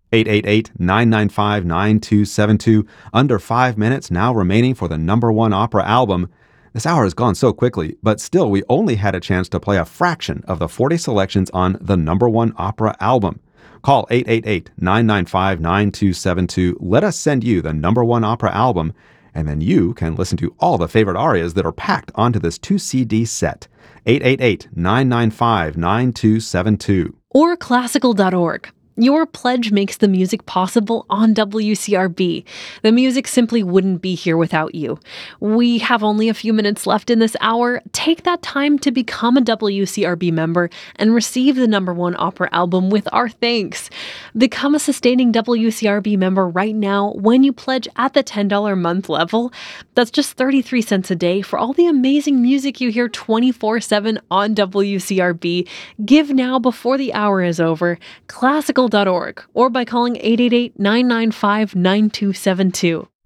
888-995-9272. Under 5 minutes now remaining for the number one opera album. This hour has gone so quickly, but still we only had a chance to play a fraction of the 40 selections on the number one opera album. Call 888-995-9272. Let us send you the number one opera album, and then you can listen to all the favorite arias that are packed onto this 2 CD set. 888-995-9272. Or classical.org. Your pledge makes the music possible on WCRB. The music simply wouldn't be here without you. We have only a few minutes left in this hour. Take that time to become a WCRB member and receive the number one opera album with our thanks. Become a sustaining WCRB member right now when you pledge at the $10 a month level. That's just 33 cents a day for all the amazing music you hear 24/7 on WCRB. Give now before the hour is over. Classical.org or by calling 888-995-9272.